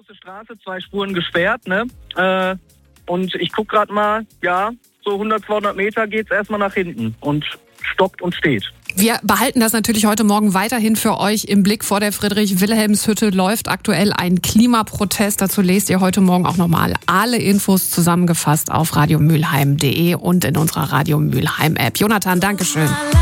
große Straße, 2 Spuren gesperrt, ne? Und ich guck gerade mal, ja, so 100, 200 Meter geht's erstmal nach hinten und stockt und steht. Wir behalten das natürlich heute Morgen weiterhin für euch im Blick. Vor der Friedrich-Wilhelms-Hütte läuft aktuell ein Klimaprotest. Dazu lest ihr heute Morgen auch nochmal alle Infos zusammengefasst auf radiomülheim.de und in unserer Radio Mülheim App. Jonathan, Dankeschön.